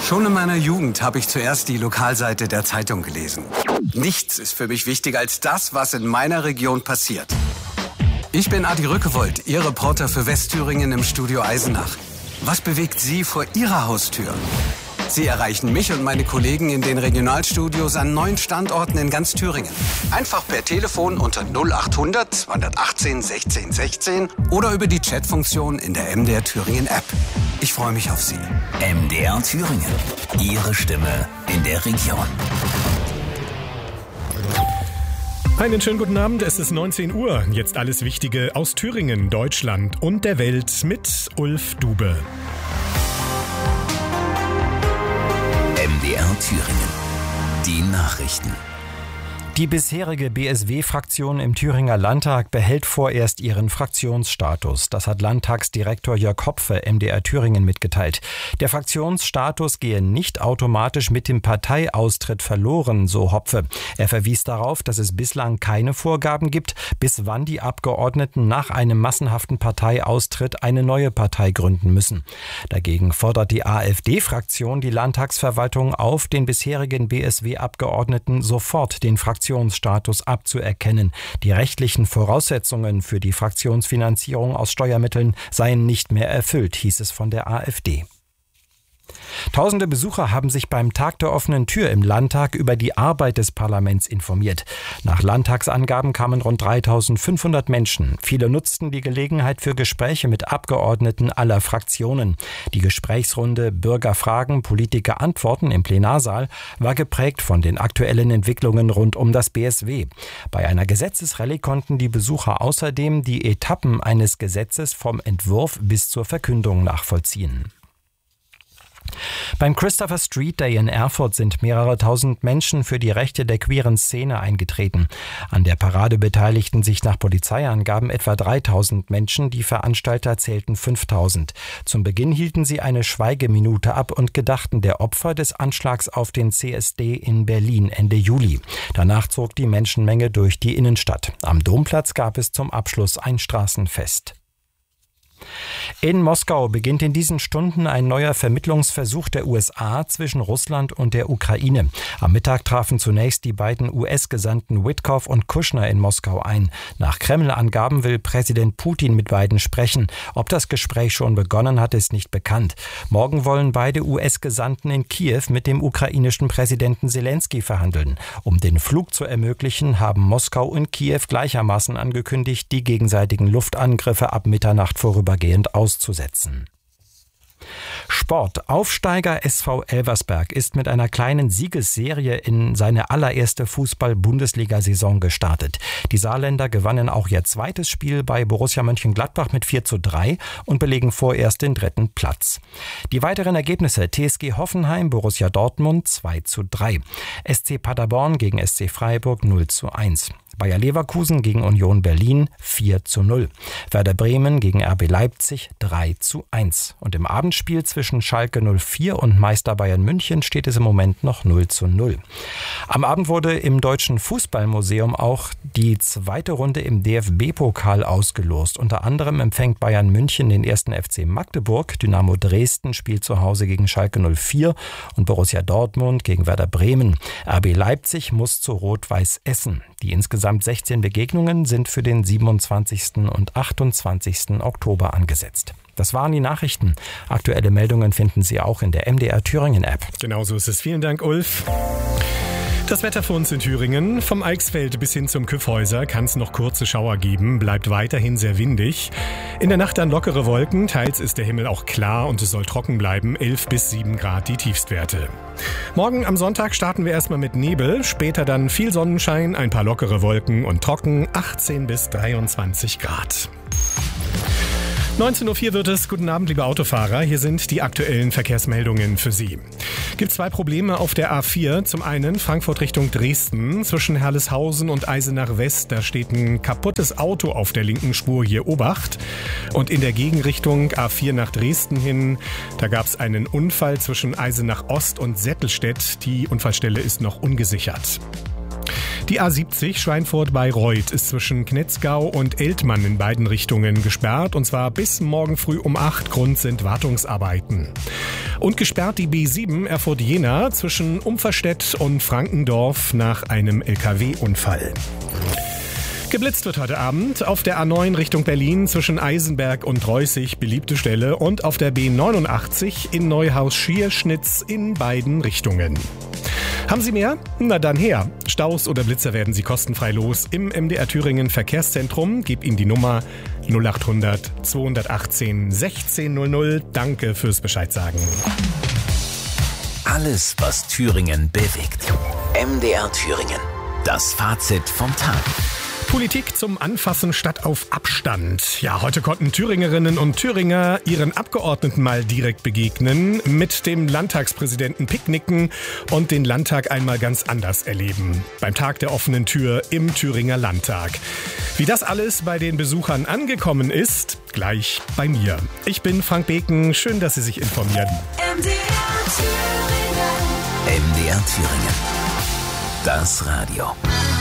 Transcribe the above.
Schon in meiner Jugend habe ich zuerst die Lokalseite der Zeitung gelesen. Nichts ist für mich wichtiger als das, was in meiner Region passiert. Ich bin Adi Rückewold, Ihr Reporter für Westthüringen im Studio Eisenach. Was bewegt Sie vor Ihrer Haustür? Sie erreichen mich und meine Kollegen in den Regionalstudios an 9 Standorten in ganz Thüringen. Einfach per Telefon unter 0800 218 16 16 oder über die Chatfunktion in der MDR Thüringen App. Ich freue mich auf Sie. MDR Thüringen. Ihre Stimme in der Region. Einen schönen guten Abend, es ist 19 Uhr. Jetzt alles Wichtige aus Thüringen, Deutschland und der Welt mit Ulf Dube. MDR Thüringen. Die Nachrichten. Die bisherige BSW-Fraktion im Thüringer Landtag behält vorerst ihren Fraktionsstatus. Das hat Landtagsdirektor Jörg Hopfe MDR Thüringen mitgeteilt. Der Fraktionsstatus gehe nicht automatisch mit dem Parteiaustritt verloren, so Hopfe. Er verwies darauf, dass es bislang keine Vorgaben gibt, bis wann die Abgeordneten nach einem massenhaften Parteiaustritt eine neue Partei gründen müssen. Dagegen fordert die AfD-Fraktion die Landtagsverwaltung auf, den bisherigen BSW-Abgeordneten sofort den Fraktionsstatus abzuerkennen. Die rechtlichen Voraussetzungen für die Fraktionsfinanzierung aus Steuermitteln seien nicht mehr erfüllt, hieß es von der AfD. Tausende Besucher haben sich beim Tag der offenen Tür im Landtag über die Arbeit des Parlaments informiert. Nach Landtagsangaben kamen rund 3.500 Menschen. Viele nutzten die Gelegenheit für Gespräche mit Abgeordneten aller Fraktionen. Die Gesprächsrunde Bürger fragen, Politiker antworten im Plenarsaal war geprägt von den aktuellen Entwicklungen rund um das BSW. Bei einer Gesetzesrallye konnten die Besucher außerdem die Etappen eines Gesetzes vom Entwurf bis zur Verkündung nachvollziehen. Beim Christopher Street Day in Erfurt sind mehrere tausend Menschen für die Rechte der queeren Szene eingetreten. An der Parade beteiligten sich nach Polizeiangaben etwa 3.000 Menschen, die Veranstalter zählten 5.000. Zum Beginn hielten sie eine Schweigeminute ab und gedachten der Opfer des Anschlags auf den CSD in Berlin Ende Juli. Danach zog die Menschenmenge durch die Innenstadt. Am Domplatz gab es zum Abschluss ein Straßenfest. In Moskau beginnt in diesen Stunden ein neuer Vermittlungsversuch der USA zwischen Russland und der Ukraine. Am Mittag trafen zunächst die beiden US-Gesandten Witkoff und Kushner in Moskau ein. Nach Kreml-Angaben will Präsident Putin mit beiden sprechen. Ob das Gespräch schon begonnen hat, ist nicht bekannt. Morgen wollen beide US-Gesandten in Kiew mit dem ukrainischen Präsidenten Selenskyj verhandeln. Um den Flug zu ermöglichen, haben Moskau und Kiew gleichermaßen angekündigt, die gegenseitigen Luftangriffe ab Mitternacht vorübergehend auszusetzen. Sport. Aufsteiger SV Elversberg ist mit einer kleinen Siegesserie in seine allererste Fußball-Bundesliga-Saison gestartet. Die Saarländer gewannen auch ihr zweites Spiel bei Borussia Mönchengladbach mit 4:3 und belegen vorerst den 3. Platz. Die weiteren Ergebnisse: TSG Hoffenheim, Borussia Dortmund 2:3, SC Paderborn gegen SC Freiburg 0:1. Bayer Leverkusen gegen Union Berlin 4:0. Werder Bremen gegen RB Leipzig 3:1. Und im Abendspiel zwischen Schalke 04 und Meister Bayern München steht es im Moment noch 0:0. Am Abend wurde im Deutschen Fußballmuseum auch die zweite Runde im DFB-Pokal ausgelost. Unter anderem empfängt Bayern München den 1. FC Magdeburg, Dynamo Dresden spielt zu Hause gegen Schalke 04 und Borussia Dortmund gegen Werder Bremen. RB Leipzig muss zu Rot-Weiß Essen. Die insgesamt 16 Begegnungen sind für den 27. und 28. Oktober angesetzt. Das waren die Nachrichten. Aktuelle Meldungen finden Sie auch in der MDR Thüringen App. Genauso ist es. Vielen Dank, Ulf. Das Wetter für uns in Thüringen. Vom Eichsfeld bis hin zum Kyffhäuser kann es noch kurze Schauer geben, bleibt weiterhin sehr windig. In der Nacht dann lockere Wolken, teils ist der Himmel auch klar und es soll trocken bleiben, 11 bis 7 Grad die Tiefstwerte. Morgen am Sonntag starten wir erstmal mit Nebel, später dann viel Sonnenschein, ein paar lockere Wolken und trocken, 18 bis 23 Grad. 19:04 Uhr wird es. Guten Abend, liebe Autofahrer. Hier sind die aktuellen Verkehrsmeldungen für Sie. Gibt 2 Probleme auf der A4. Zum einen Frankfurt Richtung Dresden. Zwischen Herleshausen und Eisenach West, da steht ein kaputtes Auto auf der linken Spur, hier Obacht. Und in der Gegenrichtung A4 nach Dresden hin, da gab es einen Unfall zwischen Eisenach Ost und Settelstedt. Die Unfallstelle ist noch ungesichert. Die A70 Schweinfurt-Bayreuth ist zwischen Knetzgau und Eltmann in beiden Richtungen gesperrt, und zwar bis morgen früh um 8. Grund sind Wartungsarbeiten. Und gesperrt die B7 Erfurt-Jena zwischen Umverstedt und Frankendorf nach einem LKW-Unfall. Geblitzt wird heute Abend auf der A9 Richtung Berlin zwischen Eisenberg und Reußig, beliebte Stelle, und auf der B89 in Neuhaus-Schierschnitz in beiden Richtungen. Haben Sie mehr? Na dann her. Staus oder Blitzer werden Sie kostenfrei los im MDR Thüringen Verkehrszentrum. Gib Ihnen die Nummer 0800 218 1600. Danke fürs Bescheid sagen. Alles, was Thüringen bewegt. MDR Thüringen. Das Fazit vom Tag. Politik zum Anfassen statt auf Abstand. Ja, heute konnten Thüringerinnen und Thüringer ihren Abgeordneten mal direkt begegnen, mit dem Landtagspräsidenten picknicken und den Landtag einmal ganz anders erleben. Beim Tag der offenen Tür im Thüringer Landtag. Wie das alles bei den Besuchern angekommen ist, gleich bei mir. Ich bin Frank Beken. Schön, dass Sie sich informieren. MDR Thüringen. Das Radio.